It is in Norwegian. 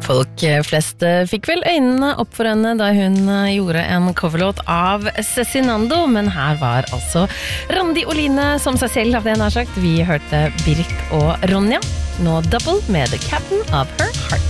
Folk flest fikk vel øynene opp for henne da hun gjorde en coverlåt av Cezinando, men her var altså Randi Oline som seg selv, hadde jeg nær sagt. Vi hørte Birk og Ronja, nå Double med The Captain of Her Heart.